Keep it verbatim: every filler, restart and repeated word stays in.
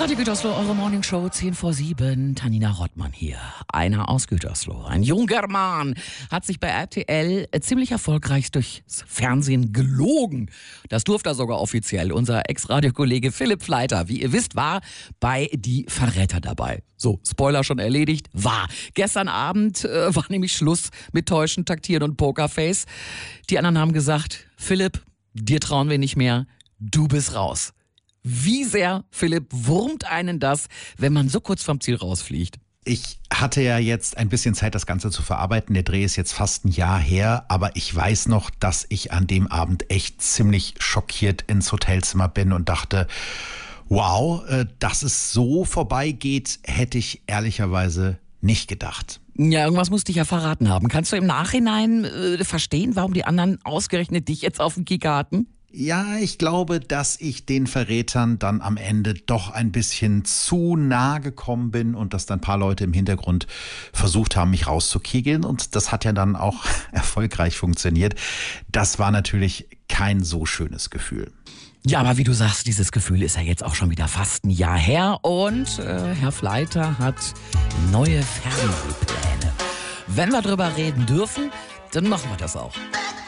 Radio Gütersloh, eure Morningshow, zehn vor sieben. Tanina Rottmann hier. Einer aus Gütersloh, ein junger Mann, hat sich bei R T L ziemlich erfolgreich durchs Fernsehen gelogen. Das durfte er sogar offiziell. Unser Ex-Radiokollege Philipp Fleiter, wie ihr wisst, war bei Die Verräter dabei. So, Spoiler schon erledigt, war. Gestern Abend äh, war nämlich Schluss mit Täuschen, Taktieren und Pokerface. Die anderen haben gesagt, Philipp, dir trauen wir nicht mehr, du bist raus. Wie sehr, Philipp, wurmt einen das, wenn man so kurz vom Ziel rausfliegt? Ich hatte ja jetzt ein bisschen Zeit, das Ganze zu verarbeiten. Der Dreh ist jetzt fast ein Jahr her, aber ich weiß noch, dass ich an dem Abend echt ziemlich schockiert ins Hotelzimmer bin und dachte, wow, dass es so vorbeigeht, hätte ich ehrlicherweise nicht gedacht. Ja, irgendwas musste ich ja verraten haben. Kannst du im Nachhinein äh, verstehen, warum die anderen ausgerechnet dich jetzt auf den Kicker hatten? Ja, ich glaube, dass ich den Verrätern dann am Ende doch ein bisschen zu nah gekommen bin und dass dann ein paar Leute im Hintergrund versucht haben, mich rauszukegeln. Und das hat ja dann auch erfolgreich funktioniert. Das war natürlich kein so schönes Gefühl. Ja, aber wie du sagst, dieses Gefühl ist ja jetzt auch schon wieder fast ein Jahr her. Und äh, Herr Fleiter hat neue Fernsehpläne. Wenn wir drüber reden dürfen, dann machen wir das auch.